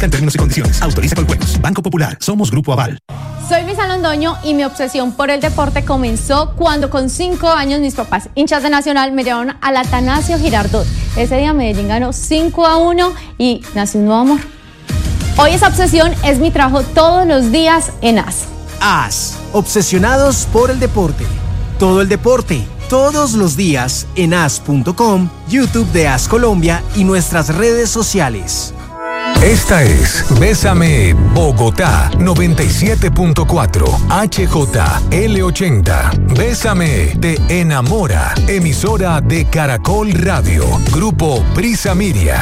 Aplican términos y condiciones. Autoriza Coljuegos. Banco Popular. Somos Grupo Aval. Soy Luisa Londoño y mi obsesión por el deporte comenzó cuando con 5 años mis papás, hinchas de Nacional, me llevaron al Atanasio Girardot. Ese día Medellín ganó 5-1 y nació un nuevo amor. Hoy esa obsesión es mi trabajo todos los días en AS. AS, obsesionados por el deporte. Todo el deporte, todos los días en as.com, YouTube de AS Colombia y nuestras redes sociales. Esta es Bésame Bogotá 97.4 HJL80. Bésame te enamora. Emisora de Caracol Radio. Grupo Prisa Media.